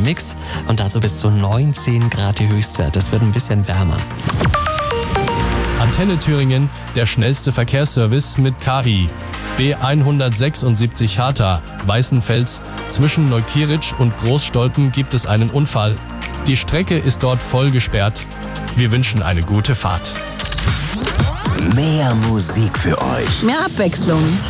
Mix und dazu bis zu 19 Grad die Höchstwert. Es wird ein bisschen wärmer. Antenne Thüringen, der schnellste Verkehrsservice mit KI. B176 Harta, Weißenfels. Zwischen Neukirch und Großstolpen gibt es einen Unfall. Die Strecke ist dort voll gesperrt. Wir wünschen eine gute Fahrt. Mehr Musik für euch. Mehr Abwechslung.